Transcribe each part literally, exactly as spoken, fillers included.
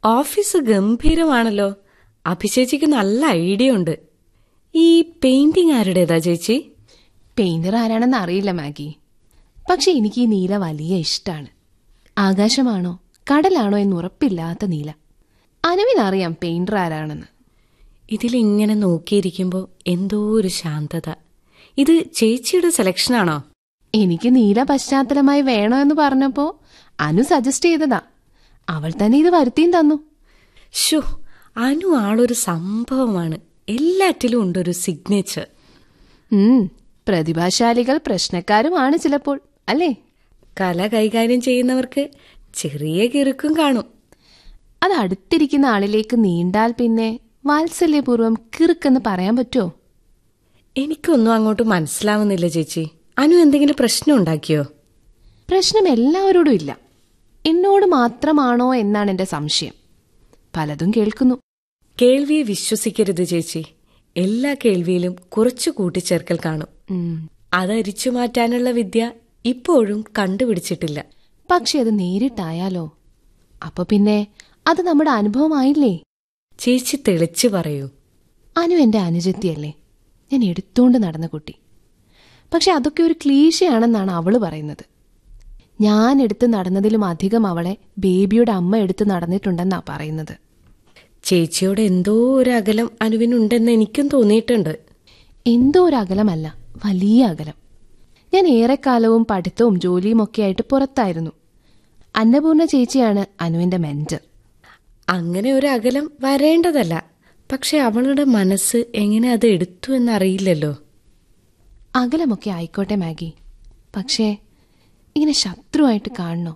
Office ഗംഭീരമാണല്ലോ. അഭിചേച്ചിക്ക് നല്ല idea ഉണ്ട്. ഈ പെയിന്റിംഗ് ആരുടേതാ ചേച്ചി? പെയിന്റർ ആരാണെന്ന് അറിയില്ല മാഗി, പക്ഷെ എനിക്ക് ഈ നീല വലിയ ഇഷ്ടാണ്. ആകാശമാണോ കടലാണോ എന്നുറപ്പില്ലാത്ത നീല. അനുവിനറിയാം പെയിന്റർ ആരാണെന്ന്. ഇതിലിങ്ങനെ നോക്കിയിരിക്കുമ്പോ എന്തോ ഒരു ശാന്തത. ഇത് ചേച്ചിയുടെ സെലക്ഷനാണോ? എനിക്ക് നീല പശ്ചാത്തലമായി വേണോ എന്ന് പറഞ്ഞപ്പോ അനു സജസ്റ്റ് ചെയ്തതാ. അവൾ തന്നെ ഇത് വരുത്തിയും തന്നു. ഷോ, അനു ആളൊരു സംഭവമാണ്. എല്ലാറ്റിലും ഉണ്ടൊരു സിഗ്നേച്ചർ. ഉം പ്രതിഭാശാലികൾ പ്രശ്നക്കാരുമാണ് ചിലപ്പോൾ, അല്ലേ? കല കൈകാര്യം ചെയ്യുന്നവർക്ക് ചെറിയ കിറുക്കും കാണും. അത് അടുത്തിരിക്കുന്ന ആളിലേക്ക് നീണ്ടാൽ പിന്നെ വാത്സല്യപൂർവ്വം കിറുക്കെന്ന് പറയാൻ പറ്റുമോ? എനിക്കൊന്നും അങ്ങോട്ട് മനസ്സിലാവുന്നില്ല ചേച്ചി. അനു എന്തെങ്കിലും പ്രശ്നം ഉണ്ടാക്കിയോ? പ്രശ്നം എല്ലാവരോടും ഇല്ല, എന്നോട് മാത്രമാണോ എന്നാണ് എന്റെ സംശയം. പലതും കേൾക്കുന്നു. കേൾവിയെ വിശ്വസിക്കരുത് ചേച്ചി. എല്ലാ കേൾവിയിലും കുറച്ചു കൂട്ടിച്ചേർക്കൽ കാണും. അതരിച്ചു മാറ്റാനുള്ള വിദ്യ ഇപ്പോഴും കണ്ടുപിടിച്ചിട്ടില്ല. പക്ഷെ അത് നേരിട്ടായാലോ? അപ്പൊ പിന്നെ അത് നമ്മുടെ അനുഭവമായില്ലേ? ചേച്ചി തെളിച്ചു പറയൂ. അനു എന്റെ അനുജത്തിയല്ലേ, ഞാൻ എടുത്തോണ്ട് നടന്ന കുട്ടി. പക്ഷെ അതൊക്കെ ഒരു ക്ലീശയാണെന്നാണ് അവള് പറയുന്നത്. ഞാൻ എടുത്ത് നടന്നതിലും അധികം അവളെ ബേബിയുടെ അമ്മ എടുത്ത് നടന്നിട്ടുണ്ടെന്നാ പറയുന്നത്. ചേച്ചിയോട് എന്തോ ഒരു അകലം അനുവിനുണ്ടെന്ന് എനിക്കും തോന്നിയിട്ടുണ്ട്. എന്തോ ഒരു അകലമല്ല, വലിയ അകലം. ഞാൻ ഏറെക്കാലവും പഠിത്തവും ജോലിയും ഒക്കെ ആയിട്ട് പുറത്തായിരുന്നു. അന്നപൂർണ ചേച്ചിയാണ് അനുവിന്റെ മെന്റർ. അങ്ങനെ ഒരു അകലം വരേണ്ടതല്ല. പക്ഷെ അവളുടെ മനസ്സ് എങ്ങനെ അത് എടുത്തു എന്നറിയില്ലല്ലോ. അകലമൊക്കെ ആയിക്കോട്ടെ മാഗി, പക്ഷേ ഇങ്ങനെ ശത്രുവായിട്ട് കാണണോ?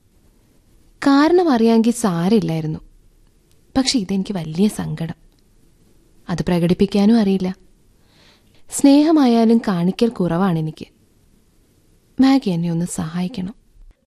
കാരണം അറിയാമെങ്കിൽ സാരമില്ലായിരുന്നു. പക്ഷെ ഇതെനിക്ക് വലിയ സങ്കടം. അത് പ്രകടിപ്പിക്കാനും അറിയില്ല. സ്നേഹമായാലും കാണിക്കൽ കുറവാണെനിക്ക്. മാഗി എന്നെ ഒന്ന് സഹായിക്കണം.